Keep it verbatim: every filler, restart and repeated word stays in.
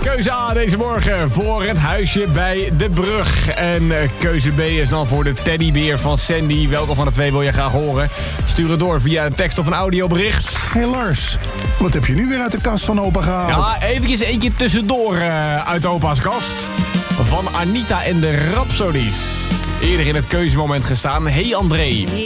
keuze A deze morgen voor het huisje bij de brug. En uh, keuze B is dan voor de teddybeer van Sandy. Welke van de twee wil je graag horen? Stuur het door via een tekst of een audiobericht. Hé hey Lars, wat heb je nu weer uit de kast van opa gehaald? Ja, eventjes eentje tussendoor uh, uit opa's kast. Van Anita en de Rhapsodies. Eerder in het keuzemoment gestaan. Hey André. Hey